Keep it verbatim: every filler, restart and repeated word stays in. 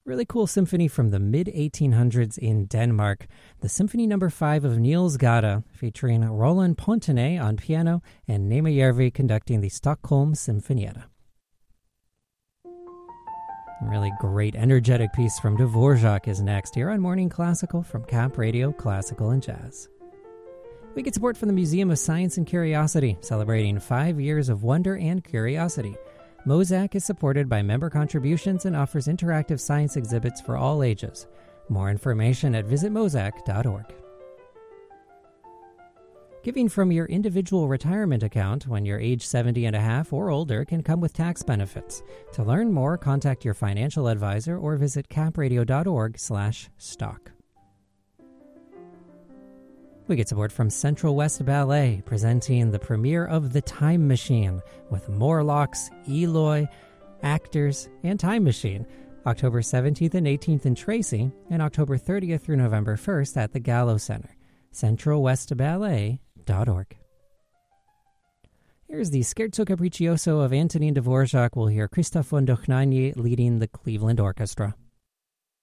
Really cool symphony from the mid eighteen hundreds in Denmark. The Symphony Number five of Niels Gade, featuring Roland Pontenay on piano and Nema Järvi conducting the Stockholm Sinfonietta. Really great, energetic piece from Dvorak is next here on Morning Classical from Cap Radio Classical and Jazz. We get support from the Museum of Science and Curiosity, celebrating five years of wonder and curiosity. Mosaic is supported by member contributions and offers interactive science exhibits for all ages. More information at visit mosaic dot org. Giving from your individual retirement account when you're age seventy and a half or older can come with tax benefits. To learn more, contact your financial advisor or visit capradio dot org slash stock. We get support from Central West Ballet, presenting the premiere of The Time Machine with Morlocks, Eloy, actors, and Time Machine, October seventeenth and eighteenth in Tracy, and October thirtieth through November first at the Gallo Center. central west ballet dot org. Here's the Scherzo Capriccioso of Antonin Dvorak. We'll hear Christoph von Dohnanyi leading the Cleveland Orchestra.